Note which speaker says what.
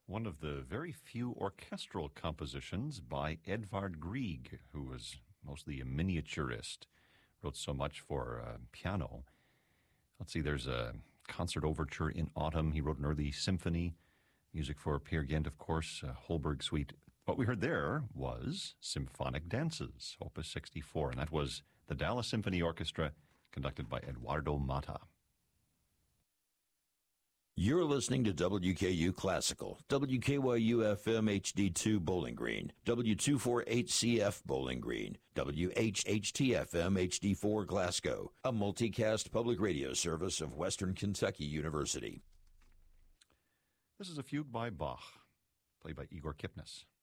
Speaker 1: one of the very few orchestral compositions by Edvard Grieg, who was mostly a miniaturist, wrote so much for piano. Let's see, there's a concert overture in autumn. He wrote an early symphony, music for Peer Gynt, of course, Holberg Suite. What we heard there was Symphonic Dances, Opus 64, and that was the Dallas Symphony Orchestra, conducted by Eduardo Mata.
Speaker 2: You're listening to WKU Classical, WKYU-FM HD2 Bowling Green, W248CF Bowling Green, WHHT-FM HD4 Glasgow, a multicast public radio service of Western Kentucky University.
Speaker 1: This is a fugue by Bach, played by Igor Kipnis.